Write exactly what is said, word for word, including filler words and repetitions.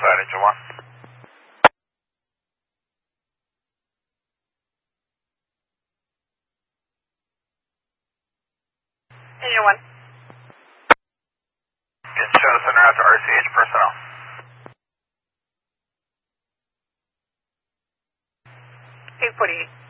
Unified Engine one. Engine one. Get Shadow Center out to R C H personnel. eight forty-eight.